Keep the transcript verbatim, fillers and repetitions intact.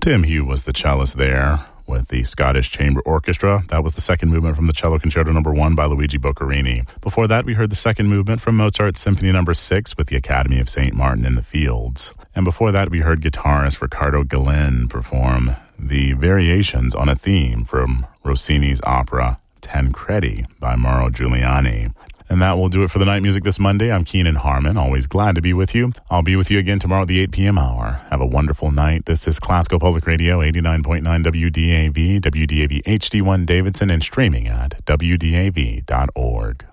Tim Hugh was the cellist there with the Scottish Chamber Orchestra. That was the second movement from the Cello Concerto number one by Luigi Boccherini. Before that, we heard the second movement from Mozart's Symphony number six with the Academy of Saint Martin in the Fields. And before that, we heard guitarist Riccardo Gallin perform the variations on a theme from Rossini's opera Tancredi by Mauro Giuliani. And that will do it for the night music this Monday. I'm Keenan Harmon, always glad to be with you. I'll be with you again tomorrow at the eight p.m. hour. Have a wonderful night. This is Classical Public Radio, eighty-nine point nine W D A V, W D A V H D one Davidson, and streaming at W D A V dot org.